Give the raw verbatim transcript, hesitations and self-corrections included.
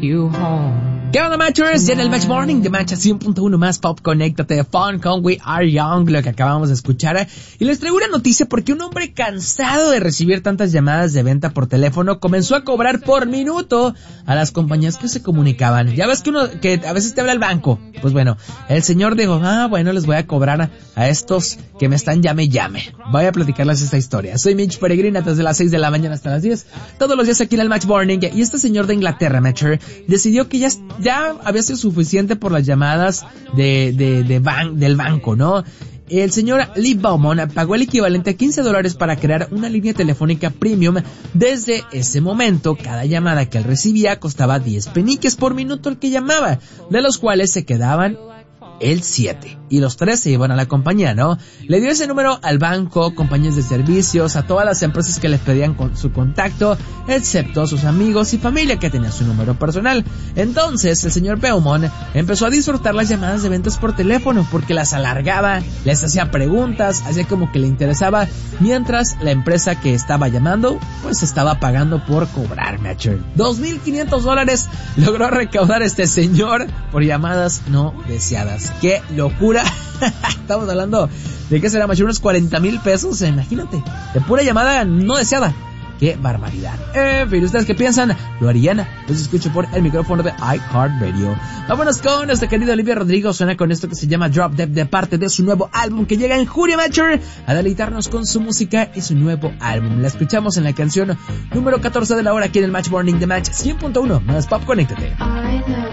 you home. ¿Qué onda, Matchers? Ya en el Match Morning de Match cien punto uno más Pop, conéctate de Fun con We Are Young, lo que acabamos de escuchar. Y les traigo una noticia porque un hombre cansado de recibir tantas llamadas de venta por teléfono comenzó a cobrar por minuto a las compañías que se comunicaban. Ya ves que uno, que a veces te habla el banco. Pues bueno, el señor dijo, ah, bueno, les voy a cobrar a, a estos que me están llame y llame. Voy a platicarles esta historia. Soy Mitch Peregrina, desde las seis de la mañana hasta las diez. Todos los días aquí en el Match Morning. Y este señor de Inglaterra, Matcher, decidió que ya, ya había sido suficiente por las llamadas de, de, de ban, del banco, ¿no? El señor Lee Bowman pagó el equivalente a quince dólares para crear una línea telefónica premium. Desde ese momento, cada llamada que él recibía costaba diez peniques por minuto el que llamaba, de los cuales se quedaban el siete. Y los tres se iban a la compañía, ¿no? Le dio ese número al banco, compañías de servicios, a todas las empresas que les pedían con su contacto, excepto a sus amigos y familia que tenían su número personal. Entonces, el señor Beaumont empezó a disfrutar las llamadas de ventas por teléfono porque las alargaba, les hacía preguntas, hacía como que le interesaba, mientras la empresa que estaba llamando, pues estaba pagando por cobrar, Matcher. dos mil quinientos dólares logró recaudar este señor por llamadas no deseadas. ¡Qué locura! Estamos hablando de que será, Matcher, unos cuarenta mil pesos, imagínate, de pura llamada no deseada. ¡Qué barbaridad! En fin, ¿ustedes qué piensan? ¿Lo harían? Los escucho por el micrófono de iHeartRadio. Vámonos con nuestra querida Olivia Rodrigo. Suena con esto que se llama Drop Dead, de parte de su nuevo álbum que llega en julio, Matcher, a deleitarnos con su música y su nuevo álbum. La escuchamos en la canción número catorce de la hora aquí en el Match Morning de Match cien punto uno más Pop, conéctate.